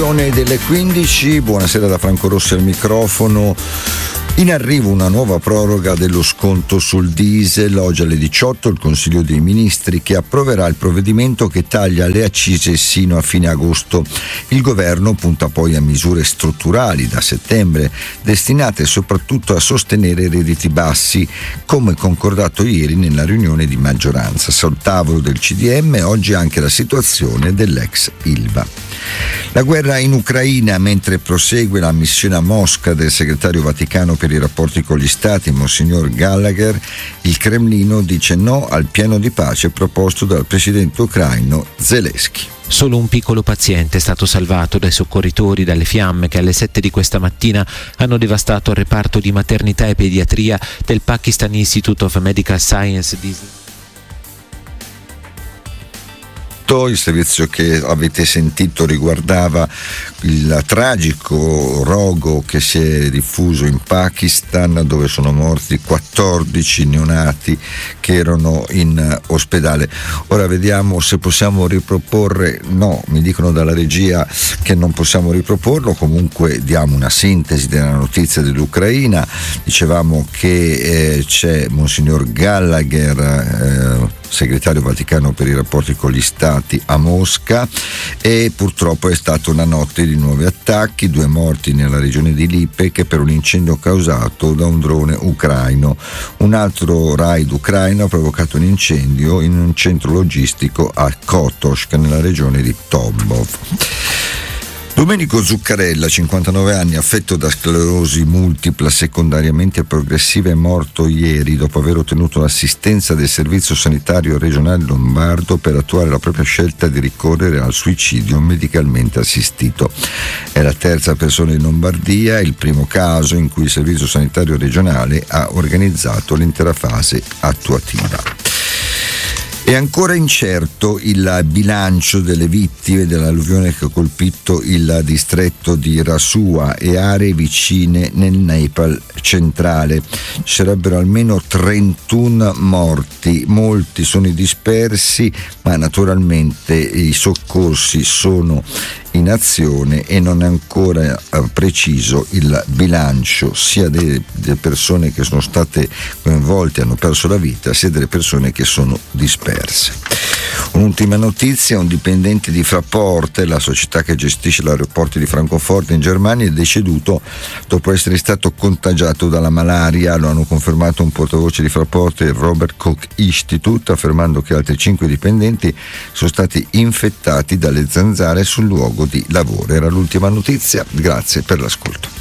Edizione delle 15, buonasera da Franco Rossi al microfono. In arrivo una nuova proroga dello sconto sul diesel. Oggi alle 18 il Consiglio dei Ministri che approverà il provvedimento che taglia le accise sino a fine agosto. Il governo punta poi a misure strutturali da settembre, destinate soprattutto a sostenere i redditi bassi, come concordato ieri nella riunione di maggioranza. Sul tavolo del CDM oggi anche la situazione dell'ex Ilva. La guerra in Ucraina, mentre prosegue la missione a Mosca del segretario Vaticano per i rapporti con gli Stati, Monsignor Gallagher, il Cremlino dice no al piano di pace proposto dal presidente ucraino Zelensky. Solo un piccolo paziente è stato salvato dai soccorritori dalle fiamme che alle 7 di questa mattina hanno devastato il reparto di maternità e pediatria del Pakistan Institute of Medical Science di Il servizio che avete sentito riguardava il tragico rogo che si è diffuso in Pakistan, dove sono morti 14 neonati che erano in ospedale. Ora vediamo se possiamo riproporre. No, mi dicono dalla regia che non possiamo riproporlo. Comunque diamo una sintesi della notizia dell'Ucraina. Dicevamo che c'è Monsignor Gallagher, segretario Vaticano per i rapporti con gli Stati, a Mosca, e purtroppo è stata una notte di nuovi attacchi, 2 morti nella regione di Lipetsk per un incendio causato da un drone ucraino. Un altro raid ucraino ha provocato un incendio in un centro logistico a Kotosk nella regione di Tambov. Domenico Zuccarella, 59 anni, affetto da sclerosi multipla secondariamente progressiva, è morto ieri dopo aver ottenuto l'assistenza del Servizio Sanitario Regionale Lombardo per attuare la propria scelta di ricorrere al suicidio medicalmente assistito. È la terza persona in Lombardia, il primo caso in cui il Servizio Sanitario Regionale ha organizzato l'intera fase attuativa. È ancora incerto il bilancio delle vittime dell'alluvione che ha colpito il distretto di Rasua e aree vicine nel Nepal centrale. Ci sarebbero almeno 31 morti, molti sono i dispersi, ma naturalmente i soccorsi sono in azione e non è ancora preciso il bilancio sia delle persone che sono state coinvolte e hanno perso la vita, sia delle persone che sono disperse. Un'ultima notizia: un dipendente di Fraport, la società che gestisce l'aeroporto di Francoforte in Germania, è deceduto dopo essere stato contagiato dalla malaria. Lo hanno confermato un portavoce di Fraport e il Robert Koch Institute, affermando che altri 5 dipendenti sono stati infettati dalle zanzare sul luogo di lavoro. Era l'ultima notizia, grazie per l'ascolto.